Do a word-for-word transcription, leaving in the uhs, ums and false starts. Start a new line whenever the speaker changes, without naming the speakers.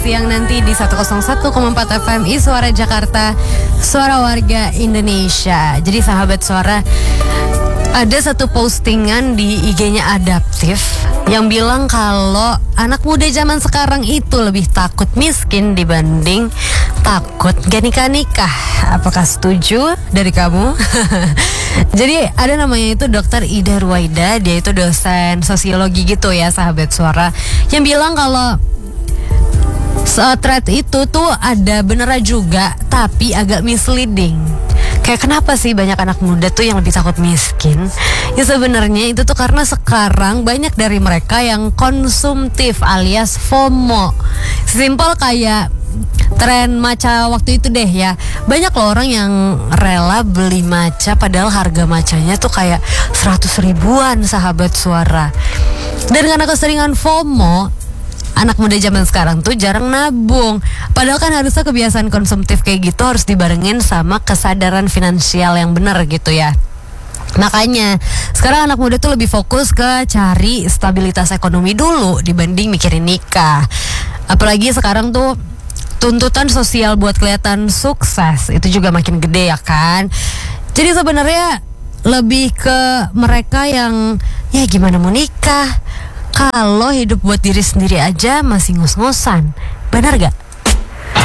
siang nanti di seratus satu koma empat F M I Suara Jakarta, Suara Warga Indonesia. Jadi sahabat suara, ada satu postingan di I G-nya Adaptif yang bilang kalau anak muda zaman sekarang itu lebih takut miskin dibanding takut gak nikah-nikah. Apakah setuju dari kamu? Jadi ada namanya itu Dokter Ida Ruwaida, dia itu dosen sosiologi gitu ya sahabat suara, yang bilang kalau thread itu tuh ada benernya juga, tapi agak misleading. Kayak kenapa sih banyak anak muda tuh yang lebih takut miskin? Ya sebenarnya itu tuh karena sekarang banyak dari mereka yang konsumtif alias FOMO. Simpel kayak tren matcha waktu itu deh ya. Banyak loh orang yang rela beli matcha padahal harga matchanya tuh kayak seratus ribuan sahabat suara. Dan karena keseringan FOMO, anak muda zaman sekarang tuh jarang nabung. Padahal kan harusnya kebiasaan konsumtif kayak gitu harus dibarengin sama kesadaran finansial yang benar gitu ya. Makanya sekarang anak muda tuh lebih fokus ke cari stabilitas ekonomi dulu dibanding mikirin nikah. Apalagi sekarang tuh tuntutan sosial buat kelihatan sukses itu juga makin gede ya kan. Jadi sebenarnya lebih ke mereka yang ya gimana mau nikah kalau hidup buat diri sendiri aja masih ngos-ngosan. Benar gak?